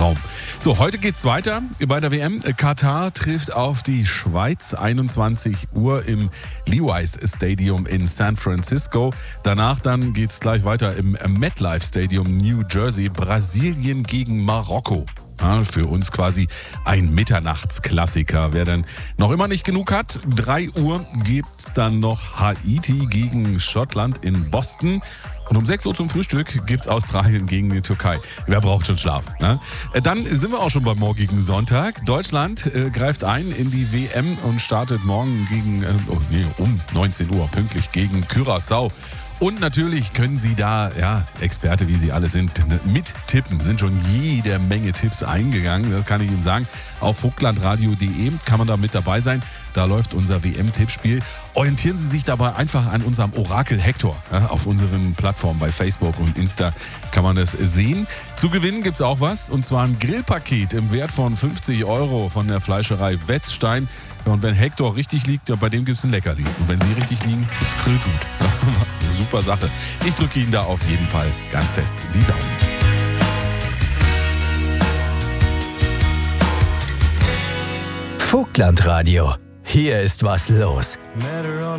Raum. So, heute geht's weiter bei der WM. Katar trifft auf die Schweiz, 21 Uhr im Levi's Stadium in San Francisco. Danach dann geht's gleich weiter im MetLife Stadium New Jersey, Brasilien gegen Marokko. Ja, für uns quasi ein Mitternachtsklassiker. Wer dann noch immer nicht genug hat, 3 Uhr gibt's dann noch Haiti gegen Schottland in Boston. Und um 6 Uhr zum Frühstück gibt's Australien gegen die Türkei. Wer braucht schon Schlaf? Ne? Dann sind wir auch schon beim morgigen Sonntag. Deutschland greift ein in die WM und startet morgen um 19 Uhr pünktlich gegen Curaçao. Und natürlich können Sie da, Experte wie Sie alle sind, mittippen. Sind schon jede Menge Tipps eingegangen, das kann ich Ihnen sagen. Auf vogtlandradio.de kann man da mit dabei sein. Da läuft unser WM-Tippspiel. Orientieren Sie sich dabei einfach an unserem Orakel Hector. Auf unseren Plattformen bei Facebook und Insta kann man das sehen. Zu gewinnen gibt es auch was, und zwar ein Grillpaket im Wert von 50 € von der Fleischerei Wetzstein. Und wenn Hector richtig liegt, bei dem gibt es ein Leckerli. Und wenn Sie richtig liegen, gibt es Grillgut. Super Sache. Ich drücke Ihnen da auf jeden Fall ganz fest die Daumen. Vogtlandradio. Hier ist was los.